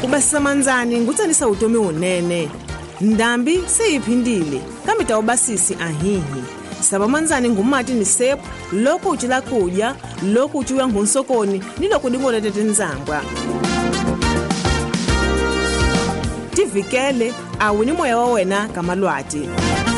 Ubasisa manzani ngutsanisa utomi unene. Ndambi seyiphindile kambe tawubasisi ahihi. Saba manzani ngumati ni sepu lokhu uchila kudya, lokhu uchiwa ngunsokoni nilokhu dingola tetinzambwa. Tivikele awini moya wa wena kamalwati.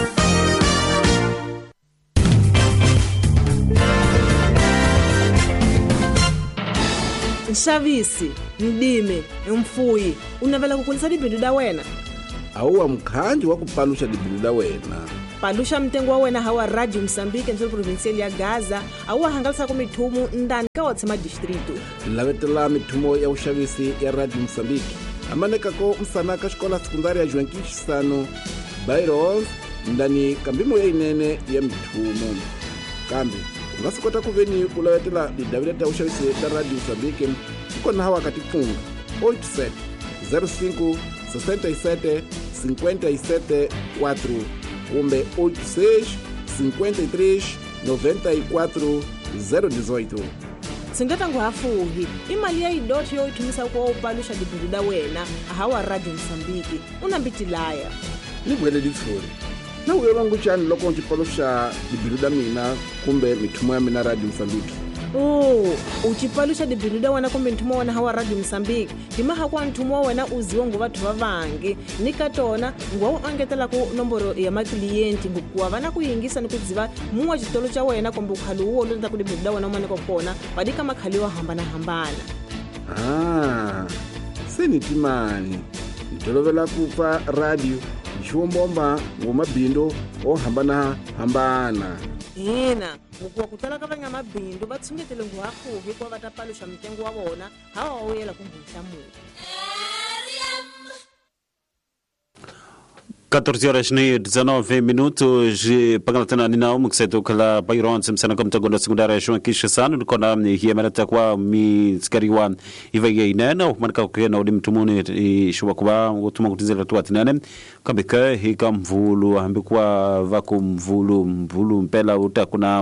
Nshavisi, mdime, mfuyi, unavela kukulisa dibindu da wena? Awuwa mkhanji wa kupalusha dibindu da wena. Palusha mtengo wa wena hawa Radio Msambike nzolo provincial ya Gaza, awuwa hangalisa kumithumu ndani kawatsema distrito. Lavetela mithumo ya ushavisi ya Radio Msambike. Amanekako msanaka shikola sekundari ya Juankishisano, Bairos, ndani kambimo ya inene ya mithumo. Kambi, ungasikota kuveni kulawetela didawileta ushavisi ya Radio Msambike, ukona hawa katifunga, 87 05 67 57 4, kumbe 86 53 94 018. Singata nguhafuhi, imali ya idoti yo itumisa kwa upalusha dibindu da wena, hawa Radio Msambike, unambitilaya. Nibwele difuri. Na uyo wangu chani loko nchipalusha dibindu da mina, kumbe mithumo ya mina Radio Msambike. Uchipalusha dibindu da wena kumbe nthumo wana hawa Radio Msambike. Timaha kwa nthumo wena uziwa nguvatu vavangi. Nikatona, nguwa angetela ku nomboro ya maklienti ngukuwa vana kuyingisa nikudziva muwa chitolo cha wena kumbe ukhalu uwo lonza kudibindu da wena mwane kukona, padika makhaliwa hambana. Seni timani. Nitolovela kupa radio, nchiwombomba ngumabindu o hambana. Ukuwa kutala kavanya mabindu batsungetele nguhafuhi kwa vatapalusha mtengo wa wona hawa wawela kumbusha mu. 14h19 pangalatana ninao muksetu kala Baironse msana kwa mtagondo sekundari ya Juankishisano nikona hiyemeleta kwa misikariwa ivaye inena umanika kukena udi mtumuni shuwa kuba utuma kutizela tuwa tinene kambika hika mvulu ambikuwa vaku mvulu mpela utakuna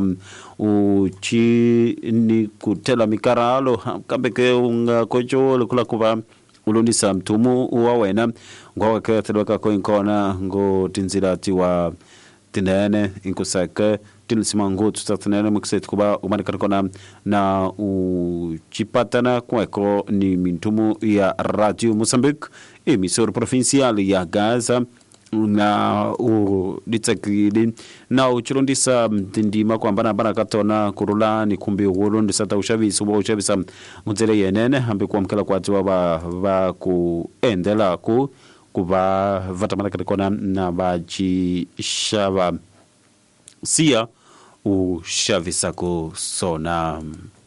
uchini kutela mikaralo kambika unga kocho kula kuba ulunisa mtumu uwa wena ngwa ketelweka ko inkona ngo tinzira tiwa tinene inkusaka tinisima ngo tutatinene mukset kuba umanika kona na uchipatana kweko ni mintumu ya Radio Mozambique emisora provincial ya Gaza na ditakidi na uchilondisa mtindima kwa mbana katona kurula ni kumbi ulondisa ta ushavisi uba ushavisa muzele yenene hambi kwa mkala kwa tiwa ba kuendela kuba vatamana katikona na baji shava siya ushavisa kusona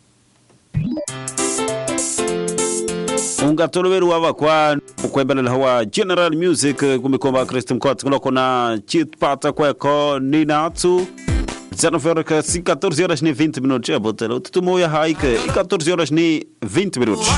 ungatoloveru wava kwa kwembele hawa General Music kumikomba Kristo Mkoti kuloko na chitpata kweko ninatu Zanoferka 14 horas ni 20 minutos. É botelo tutumo ya haike 14 horas ni 20 minutos.